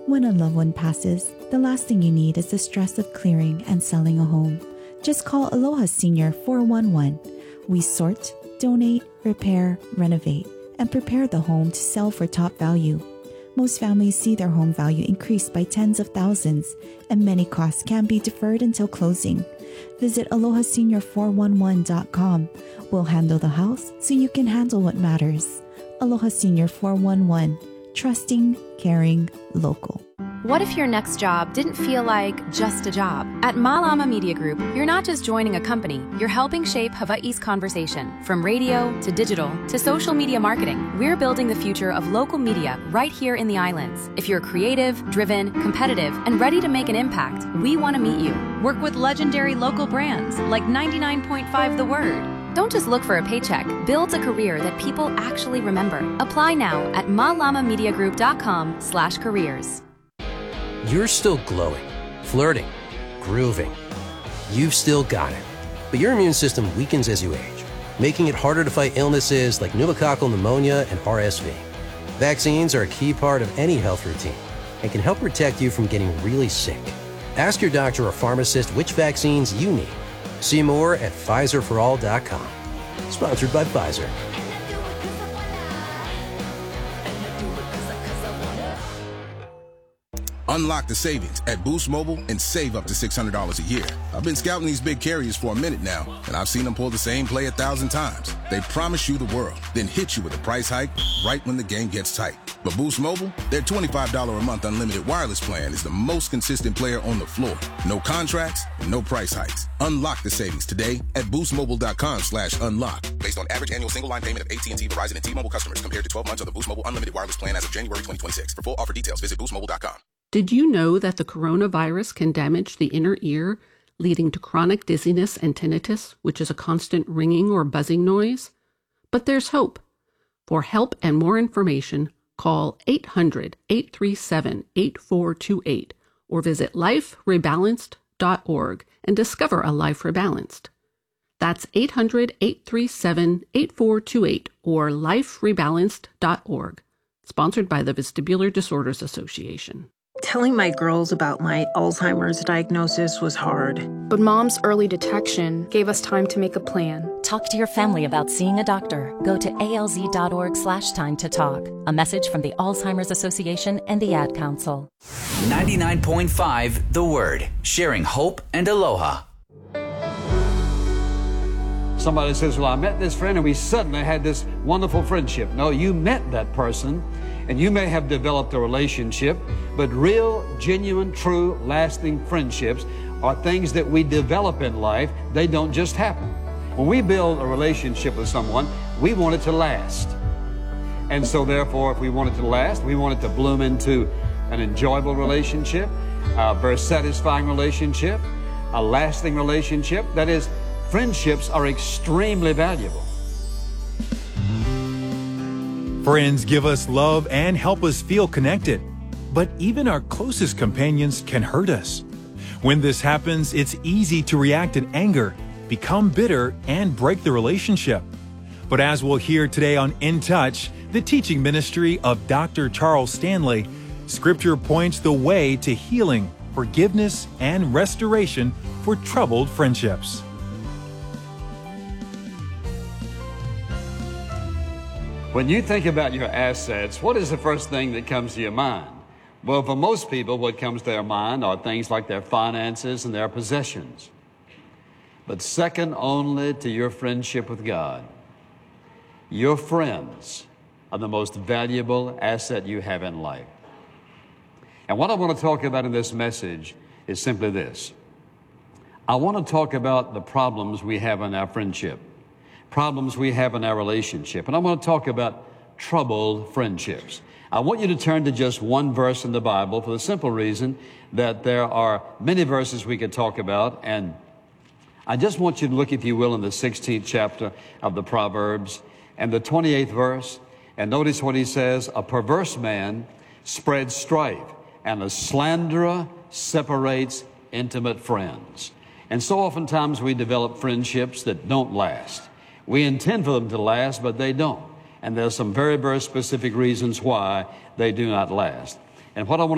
When a loved one passes, the last thing you need is the stress of clearing and selling a home. Just call Aloha Senior 411. We sort, donate, repair, renovate, and prepare the home to sell for top value. Most families see their home value increase by tens of thousands, and many costs can be deferred until closing. Visit alohasenior411.com. We'll handle the house so you can handle what matters. Aloha Senior 411. Trusting, caring, local. What if your next job didn't feel like just a job? At Malama Media Group, you're not just joining a company, you're helping shape Hawaii's conversation. From radio to digital to social media marketing, we're building the future of local media right here in the islands. If you're creative, driven, competitive, and ready to make an impact, we want to meet you. Work with legendary local brands like 99.5 The Word. Don't just look for a paycheck. Build a career that people actually remember. Apply now at malamamediagroup.com/careers. You're still glowing, flirting, grooving. You've still got it. But your immune system weakens as you age, making it harder to fight illnesses like pneumococcal pneumonia and RSV. Vaccines are a key part of any health routine and can help protect you from getting really sick. Ask your doctor or pharmacist which vaccines you need. See more at PfizerForAll.com. Sponsored by Pfizer. Unlock the savings at Boost Mobile and save up to $600 a year. I've been scouting these big carriers for a minute now, and I've seen them pull the same play 1,000 times. They promise you the world, then hit you with a price hike right when the game gets tight. But Boost Mobile, their $25 a month unlimited wireless plan is the most consistent player on the floor. No contracts, no price hikes. Unlock the savings today at boostmobile.com/unlock. Based on average annual single line payment of AT&T, Verizon, and T-Mobile customers compared to 12 months of the Boost Mobile unlimited wireless plan as of January 2026. For full offer details, visit boostmobile.com. Did you know that the coronavirus can damage the inner ear, leading to chronic dizziness and tinnitus, which is a constant ringing or buzzing noise? But there's hope. For help and more information, call 800-837-8428 or visit liferebalanced.org and discover a life rebalanced. That's 800-837-8428 or liferebalanced.org. Sponsored by the Vestibular Disorders Association. Telling my girls about my Alzheimer's diagnosis was hard. But Mom's early detection gave us time to make a plan. Talk to your family about seeing a doctor. Go to alz.org/time to talk. A message from the Alzheimer's Association and the Ad Council. 99.5 The Word, sharing hope and aloha. Somebody says, well, I met this friend and we suddenly had this wonderful friendship. No, you met that person and you may have developed a relationship, but real, genuine, true, lasting friendships are things that we develop in life. They don't just happen. When we build a relationship with someone, we want it to last. And so therefore, if we want it to last, we want it to bloom into an enjoyable relationship, a very satisfying relationship, a lasting relationship. That is, friendships are extremely valuable. Friends give us love and help us feel connected. But even our closest companions can hurt us. When this happens, it's easy to react in anger, become bitter, and break the relationship. But as we'll hear today on In Touch, the teaching ministry of Dr. Charles Stanley, Scripture points the way to healing, forgiveness, and restoration for troubled friendships. When you think about your assets, what is the first thing that comes to your mind? Well, for most people, what comes to their mind are things like their finances and their possessions. But second only to your friendship with God, your friends are the most valuable asset you have in life. And what I want to talk about in this message is simply this. I want to talk about the problems we have in our friendship, problems we have in our relationship. And I want to talk about troubled friendships. I want you to turn to just one verse in the Bible for the simple reason that there are many verses we could talk about. And I just want you to look, if you will, in the 16th chapter of the Proverbs and the 28th verse. And notice what he says, a perverse man spreads strife, and a slanderer separates intimate friends. And so oftentimes we develop friendships that don't last. We intend for them to last, but they don't. And there's some very, very specific reasons why they do not last. And what I want